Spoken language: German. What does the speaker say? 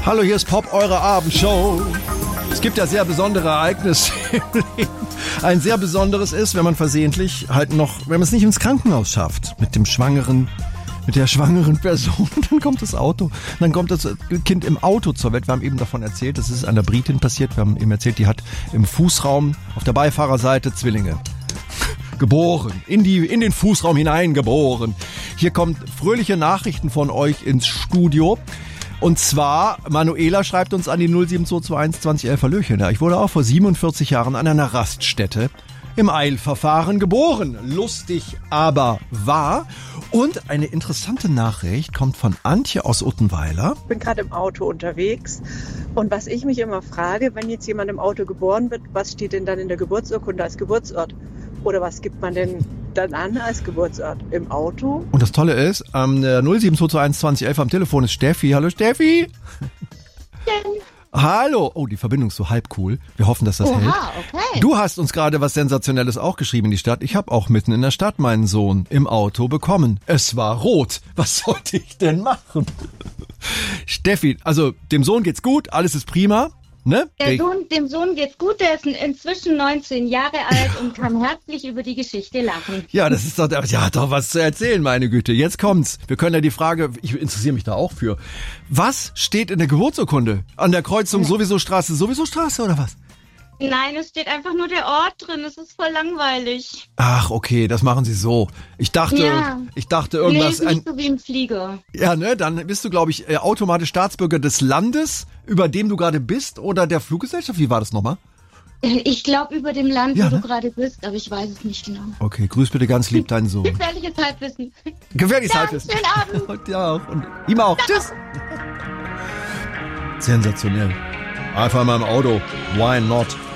Hallo, hier ist Pop, eure Abendshow. Es gibt ja sehr besondere Ereignisse im Leben. Ein sehr besonderes ist, wenn man versehentlich wenn man es nicht ins Krankenhaus schafft, mit der schwangeren Person, dann kommt das Auto, dann kommt das Kind im Auto zur Welt. Wir haben eben davon erzählt, das ist einer Britin passiert. Wir haben eben erzählt, die hat im Fußraum auf der Beifahrerseite Zwillinge geboren, in den Fußraum hineingeboren. Hier kommt fröhliche Nachrichten von euch ins Studio. Und zwar, Manuela schreibt uns an die 07221 2011 Hallöchen. Ja, ich wurde auch vor 47 Jahren an einer Raststätte im Eilverfahren geboren. Lustig, aber wahr. Und eine interessante Nachricht kommt von Antje aus Uttenweiler. Ich bin gerade im Auto unterwegs und was ich mich immer frage, wenn jetzt jemand im Auto geboren wird, was steht denn dann in der Geburtsurkunde als Geburtsort? Oder was gibt man denn dann an als Geburtsort im Auto? Und das Tolle ist, der 07221 2011 am Telefon ist Steffi. Hallo Steffi. Hallo. Oh, die Verbindung ist so halb cool. Wir hoffen, dass das hält. Okay. Du hast uns gerade was Sensationelles auch geschrieben in die Stadt. Ich habe auch mitten in der Stadt meinen Sohn im Auto bekommen. Es war rot. Was sollte ich denn machen? Steffi, also dem Sohn geht's gut, alles ist prima. Ne? Dem Sohn geht's gut, der ist inzwischen 19 Jahre alt und kann herzlich über die Geschichte lachen. Ja, das ist doch was zu erzählen, meine Güte. Jetzt kommt's. Wir können ja die Frage, ich interessiere mich da auch für. Was steht in der Geburtsurkunde? An der Kreuzung sowieso Straße oder was? Nein, es steht einfach nur der Ort drin. Es ist voll langweilig. Ach, okay, das machen sie so. Ich dachte irgendwas. Nee, ist nicht so wie im Flieger. Ja, ne, dann bist du, glaube ich, automatisch Staatsbürger des Landes, über dem du gerade bist, oder der Fluggesellschaft. Wie war das nochmal? Ich glaube über dem Land, ja, wo du gerade bist, aber ich weiß es nicht genau. Okay, grüß bitte ganz lieb deinen Sohn. Gefährliches Halbwissen. Gefährliches Halbwissen. Schönen Abend. Und dir auch. Und ihm auch. Tschüss. Sensationell. Einfach mal im Auto. Why not?